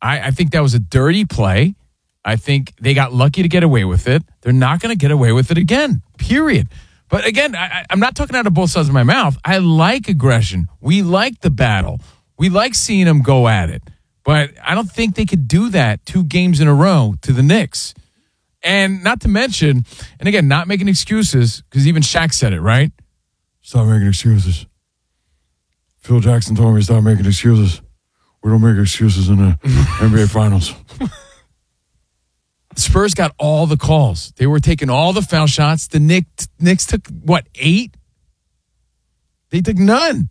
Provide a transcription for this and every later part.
I think that was a dirty play. I think they got lucky to get away with it. They're not going to get away with it again, period. But again, I'm not talking out of both sides of my mouth. I like aggression. We like the battle. We like seeing them go at it. But I don't think they could do that 2 games in a row to the Knicks. And not to mention, and again, not making excuses, because even Shaq said it, right? Stop making excuses. Phil Jackson told me to stop making excuses. We don't make excuses in the NBA Finals. The Spurs got all the calls. They were taking all the foul shots. The Knicks took, 8? They took none.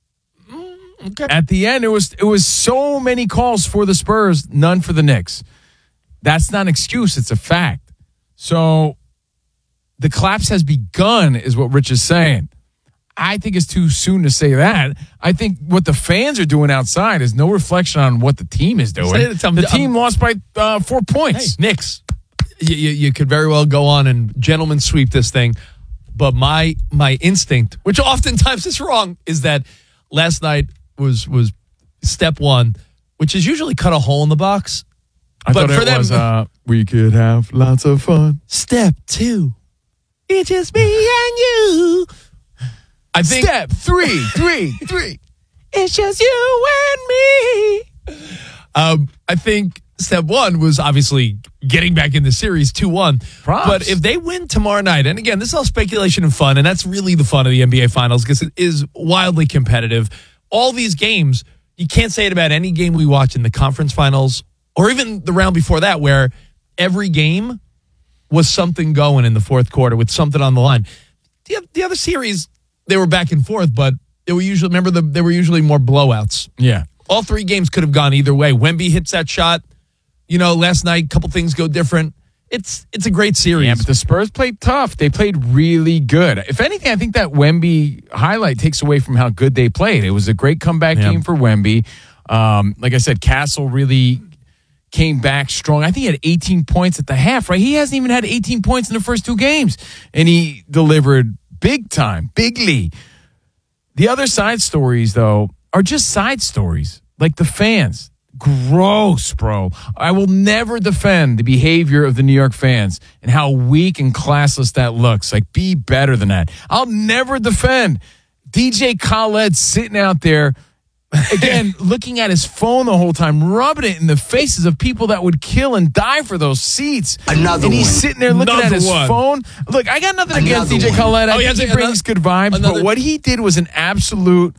Okay. At the end, it was so many calls for the Spurs, none for the Knicks. That's not an excuse. It's a fact. So the collapse has begun is what Rich is saying. I think it's too soon to say that. I think what the fans are doing outside is no reflection on what the team is doing. The team lost by 4 points. Hey, Knicks, you could very well go on and gentlemen sweep this thing. But my instinct, which oftentimes is wrong, is that last night was step 1, which is usually cut a hole in the box. I thought it was, we could have lots of fun. Step 2, it's just me and you. I think step 3, it's just you and me. I think step 1 was obviously getting back in the series 2-1. Props. But if they win tomorrow night, and again, this is all speculation and fun, and that's really the fun of the NBA Finals because it is wildly competitive. All these games, you can't say it about any game we watch in the conference finals or even the round before that where every game was something going in the fourth quarter with something on the line. The other series, they were back and forth, but they were usually more blowouts. Yeah. All 3 games could have gone either way. Wemby hits that shot. Last night, a couple things go different. It's a great series. Yeah, but the Spurs played tough. They played really good. If anything, I think that Wemby highlight takes away from how good they played. It was a great comeback game for Wemby. Like I said, Castle really came back strong. I think he had 18 points at the half, right? He hasn't even had 18 points in the first 2 games. And he delivered big time, bigly. The other side stories, though, are just side stories. Like the fans. Gross, bro. I will never defend the behavior of the New York fans and how weak and classless that looks. Like, be better than that. I'll never defend DJ Khaled sitting out there, again, looking at his phone the whole time, rubbing it in the faces of people that would kill and die for those seats. And he's sitting there looking at his phone. Look, I got nothing against DJ Khaled. I think he brings good vibes, but what he did was an absolute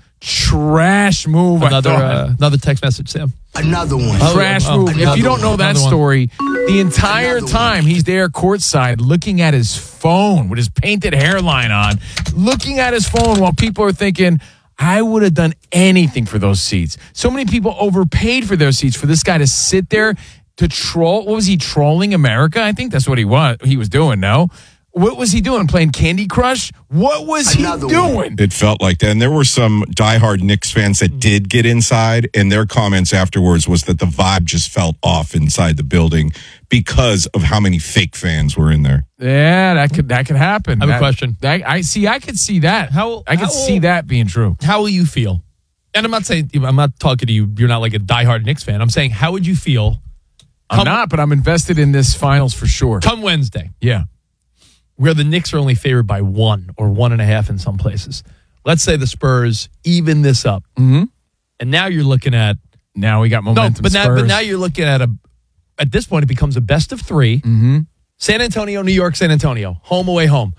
trash move. Another text message, Sam. Another one. Trash move. If you don't know that story, the entire time he's there courtside looking at his phone with his painted hairline on, looking at his phone while people are thinking, I would have done anything for those seats. So many people overpaid for their seats for this guy to sit there to troll. What was he, trolling America? I think that's what he was doing, no? What was he doing? Playing Candy Crush? What was he doing? It felt like that. And there were some diehard Knicks fans that did get inside, and their comments afterwards was that the vibe just felt off inside the building because of how many fake fans were in there. Yeah, that could happen. I have a question. I could see that. I could see that being true. How will you feel? And I'm not talking to you. You're not like a diehard Knicks fan. I'm saying, how would you feel? I'm not, but I'm invested in this finals for sure. Come Wednesday. Yeah. Where the Knicks are only favored by 1 or 1.5 in some places. Let's say the Spurs even this up. Mm-hmm. And now you're looking at... Now we got momentum. But now you're looking at at this point, it becomes a best of 3. Mm-hmm. San Antonio, New York, San Antonio. Home, away, home.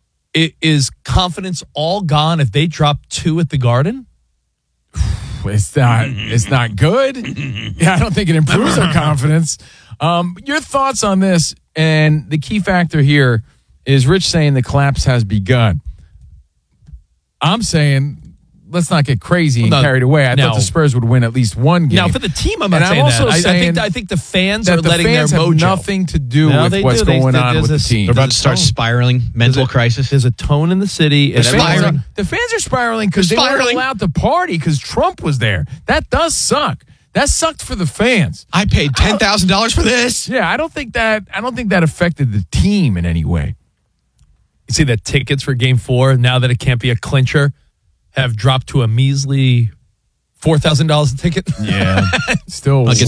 Is confidence all gone if they drop 2 at the Garden? It's not good. Yeah, I don't think it improves our confidence. Your thoughts on this, and the key factor here is Rich saying the collapse has begun. I'm saying let's not get crazy and carried away. I thought the Spurs would win at least 1 game. Now, for the team, I'm not saying that. I think the fans are letting their mojo. Have nothing to do with what's going on with the team. They're about to start spiraling. Mental crisis. There's a tone in the city. The fans are spiraling because they weren't allowed to party because Trump was there. That does suck. That sucked for the fans. I paid $10,000 for this. Yeah, I don't think that affected the team in any way. You see that tickets for Game 4, now that it can't be a clincher, have dropped to a measly $4,000 a ticket? Yeah. Still